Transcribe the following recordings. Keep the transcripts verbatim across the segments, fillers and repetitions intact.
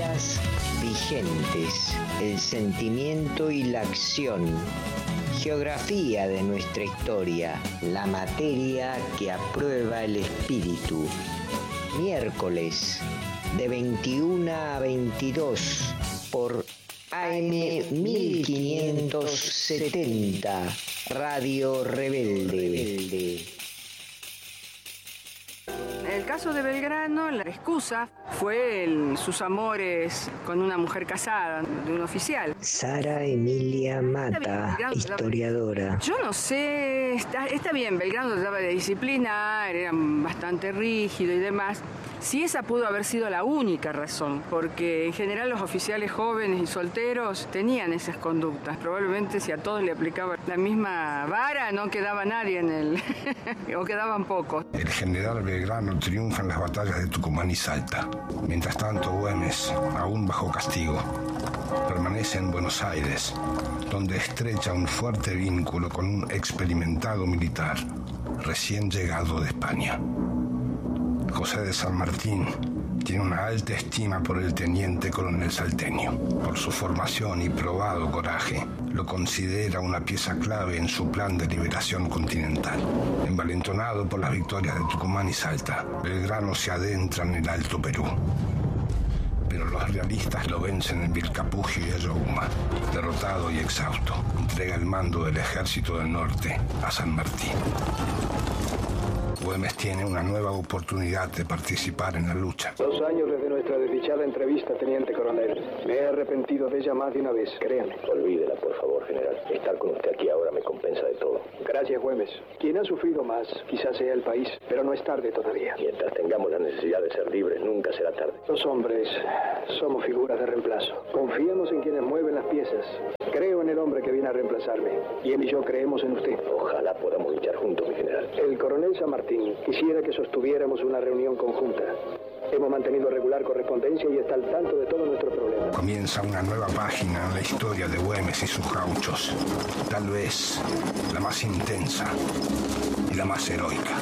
ideas vigentes, el sentimiento y la acción, geografía de nuestra historia, la materia que aprueba el espíritu. Miércoles, de veintiuna a veintidós, por A M mil quinientos setenta, Radio Rebelde. En el caso de Belgrano, la excusa fue el, sus amores con una mujer casada, de un oficial. Sara Emilia Mata, historiadora. Yo no sé, está, está bien, Belgrano trataba de disciplinar, era bastante rígido y demás. Si esa pudo haber sido la única razón, porque en general los oficiales jóvenes y solteros tenían esas conductas. Probablemente si a todos le aplicaba la misma vara, no quedaba nadie en el... o quedaban pocos. El general Belgrano triunfa en las batallas de Tucumán y Salta. Mientras tanto, Güemes, aún bajo castigo, permanece en Buenos Aires, donde estrecha un fuerte vínculo con un experimentado militar recién llegado de España. José de San Martín tiene una alta estima por el teniente coronel salteño. Por su formación y probado coraje, lo considera una pieza clave en su plan de liberación continental. Envalentonado por las victorias de Tucumán y Salta, Belgrano se adentra en el Alto Perú. Pero los realistas lo vencen en Vilcapugio y Ayohuma. Derrotado y exhausto, entrega el mando del Ejército del Norte a San Martín. Güemes tiene una nueva oportunidad de participar en la lucha. Dos años desde nuestra desdichada entrevista, teniente coronel. Me he arrepentido de ella más de una vez, créame. Olvídela, por favor, general. Estar con usted aquí ahora me compensa de todo. Gracias, Güemes. Quien ha sufrido más, quizás sea el país, pero no es tarde todavía. Mientras tengamos la necesidad de ser libres, nunca será tarde. Los hombres somos figuras de reemplazo. Confiemos en quienes mueven las piezas. Creo en el hombre que viene a reemplazarme. Y él y yo creemos en usted. Ojalá podamos luchar juntos, mi general. El coronel San Martín quisiera que sostuviéramos una reunión conjunta. Hemos mantenido regular correspondencia y está al tanto de todos nuestros problemas. Comienza una nueva página en la historia de Güemes y sus gauchos. Tal vez la más intensa y la más heroica.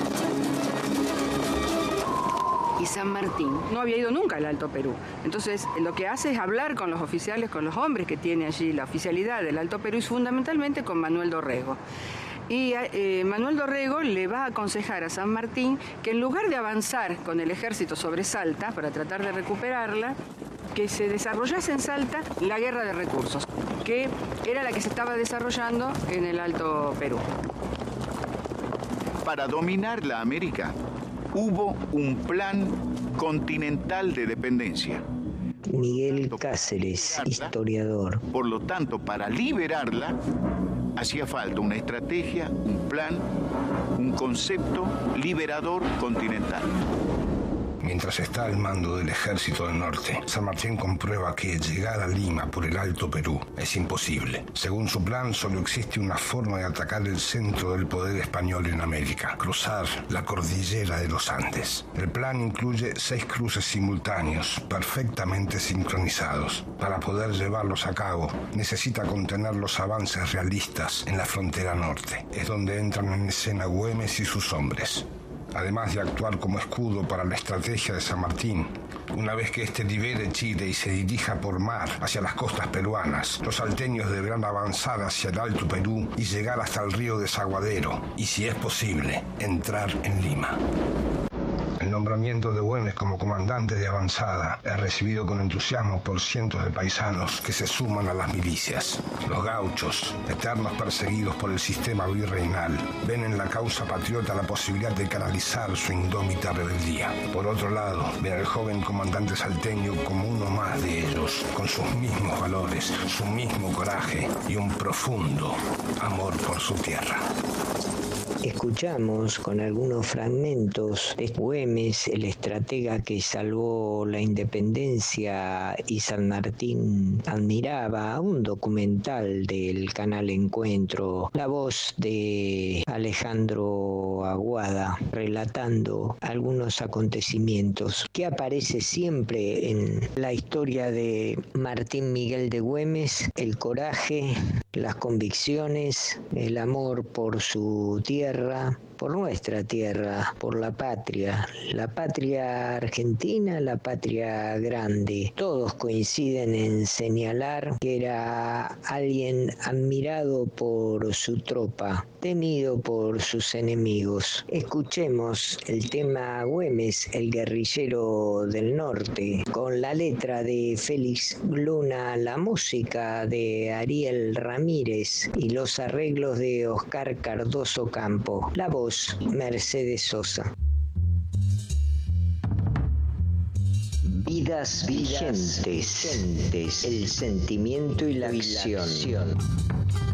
Y San Martín no había ido nunca al Alto Perú. Entonces, lo que hace es hablar con los oficiales, con los hombres que tiene allí la oficialidad del Alto Perú y fundamentalmente con Manuel Dorrego. Y eh, Manuel Dorrego le va a aconsejar a San Martín que en lugar de avanzar con el ejército sobre Salta para tratar de recuperarla, que se desarrollase en Salta la guerra de recursos, que era la que se estaba desarrollando en el Alto Perú. Para dominar la América, hubo un plan continental de dependencia. Miguel Cáceres, historiador. Por lo tanto, para liberarla, hacía falta una estrategia, un plan, un concepto liberador continental. Mientras está al mando del Ejército del Norte, San Martín comprueba que llegar a Lima por el Alto Perú es imposible. Según su plan, solo existe una forma de atacar el centro del poder español en América: cruzar la cordillera de los Andes. El plan incluye seis cruces simultáneos, perfectamente sincronizados. Para poder llevarlos a cabo, necesita contener los avances realistas en la frontera norte. Es donde entran en escena Güemes y sus hombres. Además de actuar como escudo para la estrategia de San Martín, una vez que éste libere Chile y se dirija por mar hacia las costas peruanas, los salteños deberán avanzar hacia el Alto Perú y llegar hasta el río Desaguadero, y si es posible, entrar en Lima. El nombramiento de Güemes como comandante de avanzada es recibido con entusiasmo por cientos de paisanos que se suman a las milicias. Los gauchos, eternos perseguidos por el sistema virreinal, ven en la causa patriota la posibilidad de canalizar su indómita rebeldía. Por otro lado, ven al joven comandante salteño como uno más de ellos, con sus mismos valores, su mismo coraje y un profundo amor por su tierra. Escuchamos con algunos fragmentos de Güemes, el estratega que salvó la independencia y San Martín admiraba, un documental del canal Encuentro, la voz de Alejandro Aguada relatando algunos acontecimientos que aparece siempre en la historia de Martín Miguel de Güemes: el coraje, las convicciones, el amor por su tierra, por nuestra tierra, por la patria, la patria argentina, la patria grande. Todos coinciden en señalar que era alguien admirado por su tropa, temido por sus enemigos. Escuchemos el tema Güemes, el guerrillero del norte, con la letra de Félix Luna, la música de Ariel Ramírez y los arreglos de Oscar Cardoso Campo. La voz, Mercedes Sosa. Vidas vigentes, el sentimiento y la acción.